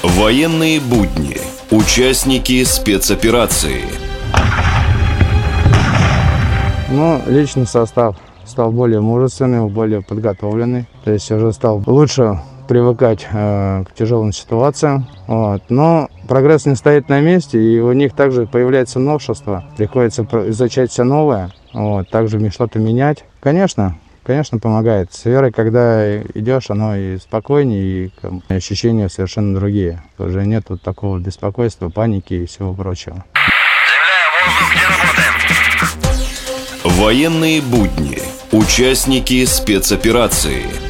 Военные будни. Участники спецоперации. Личный состав стал более мужественный, более подготовленный. То есть уже стал лучше привыкать к тяжелым ситуациям. Но прогресс не стоит на месте, и у них также появляется новшество. Приходится изучать все новое, также что-то менять. Конечно, помогает. С верой, когда идешь, оно и спокойнее, и ощущения совершенно другие. Уже нет такого беспокойства, паники и всего прочего. Военные будни. Участники спецоперации.